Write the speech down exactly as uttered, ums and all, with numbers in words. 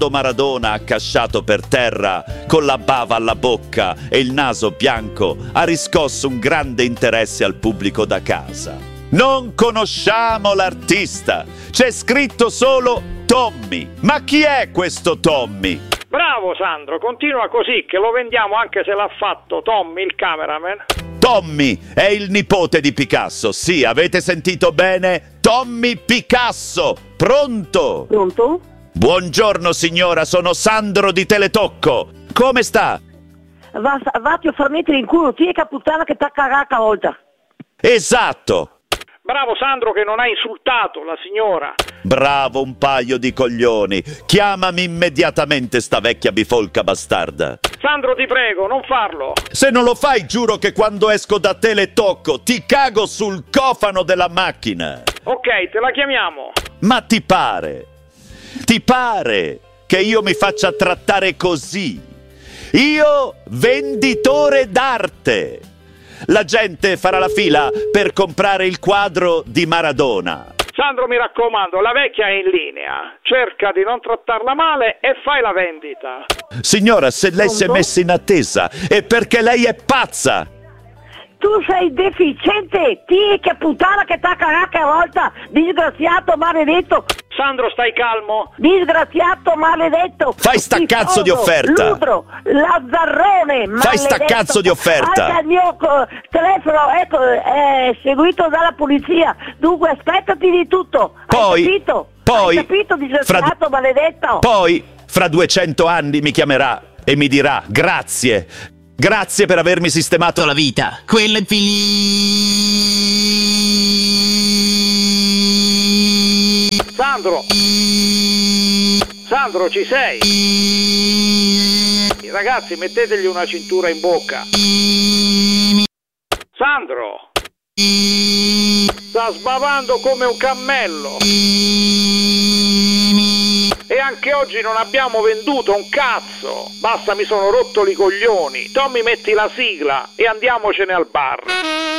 Maradona, accasciato per terra, con la bava alla bocca e il naso bianco, ha riscosso un grande interesse al pubblico da casa. Non conosciamo l'artista, c'è scritto solo Tommy. Ma chi è questo Tommy? Bravo Sandro, continua così che lo vendiamo anche se l'ha fatto Tommy il cameraman. Tommy è il nipote di Picasso, sì, avete sentito bene? Tommy Picasso, pronto? Pronto? Buongiorno signora, sono Sandro di Teletocco. Come sta? Va, vatti a far mettere in culo, ti che puttana che t'ha cagato volta. Esatto. Bravo Sandro che non ha insultato la signora. Bravo un paio di coglioni. Chiamami immediatamente sta vecchia bifolca bastarda. Sandro ti prego, non farlo. Se non lo fai giuro che quando esco da Teletocco ti cago sul cofano della macchina. Ok, te la chiamiamo. Ma ti pare? Ti pare che io mi faccia trattare così? Io venditore d'arte. La gente farà la fila per comprare il quadro di Maradona. Sandro, mi raccomando, la vecchia è in linea. Cerca di non trattarla male e fai la vendita. Signora, se lei si è messa in attesa è perché lei è pazza. Tu sei deficiente, ti che puttana che t'ha cagato a volta, disgraziato maledetto. Sandro, stai calmo. Disgraziato maledetto. Fai sta cazzo di offerta. Ludro, lazzarrone, maledetto. Fai sta cazzo di offerta. Anche il mio uh, telefono ecco, è seguito dalla polizia. Dunque aspettati di tutto. Poi, Hai capito? poi, Hai capito, disgraziato fra, maledetto? Poi, fra duecento anni mi chiamerà e mi dirà grazie. Grazie per avermi sistemato la vita. Quella è finita. Sandro! Sandro, ci sei? Ragazzi, mettetegli una cintura in bocca. Sandro! Sta sbavando come un cammello. E anche oggi non abbiamo venduto un cazzo. Basta, mi sono rotto i coglioni. Tommy, metti la sigla e andiamocene al bar.